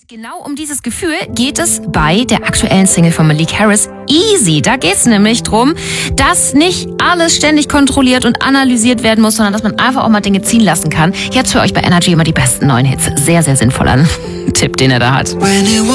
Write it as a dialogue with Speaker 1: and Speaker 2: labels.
Speaker 1: Genau um dieses Gefühl geht es bei der aktuellen Single von Malik Harris, Easy. Da geht es nämlich drum, dass nicht alles ständig kontrolliert und analysiert werden muss, sondern dass man einfach auch mal Dinge ziehen lassen kann. Jetzt für euch bei Energy immer die besten neuen Hits. Sehr, sehr sinnvoller Tipp, den er da hat.